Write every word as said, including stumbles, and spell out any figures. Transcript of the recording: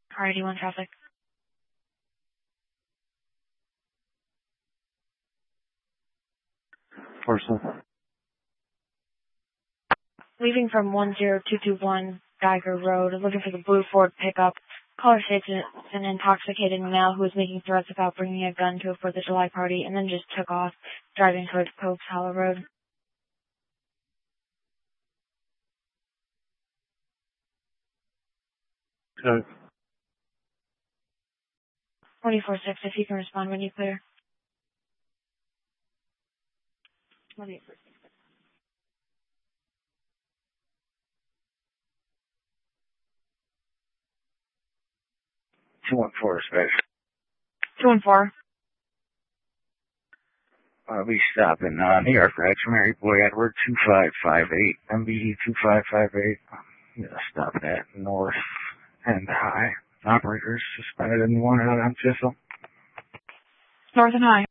R eighty-one traffic. Person. Leaving from one zero two two one Geiger Road, looking for the blue Ford pickup. Caller states it's an intoxicated male who was making threats about bringing a gun to a fourth of July party and then just took off, driving towards Pope's Hollow Road. Okay. twenty-four six, if you can respond when you clear. twenty-four six. two one four space. two one four. I'll be stopping uh, New York Reds, Mary Boy Edward two five five eight, M B D two five five eight. I'm gonna stop at North and High. Operators suspended in one out on Chisholm. North and High.